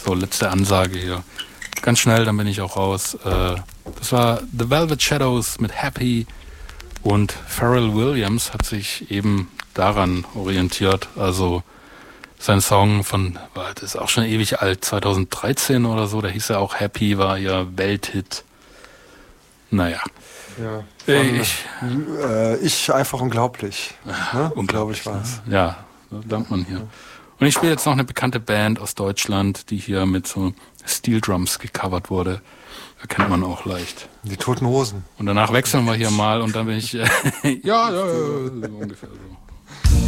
So, letzte Ansage hier. Ganz schnell, dann bin ich auch raus. Das war The Velvet Shadows mit Happy und Pharrell Williams hat sich eben daran orientiert. Also sein Song das ist auch schon ewig alt, 2013 oder so, da hieß er auch Happy, war ja Welthit. Naja. Ja, Ich einfach unglaublich. Ne? Unglaublich Glaube ich war's. Ja, so lernt man hier. Und ich spiele jetzt noch eine bekannte Band aus Deutschland, die hier mit so Steel Drums gecovert wurde. Erkennt man auch leicht. Die Toten Hosen. Und danach wechseln wir hier mal und dann bin ich, ja, ungefähr so.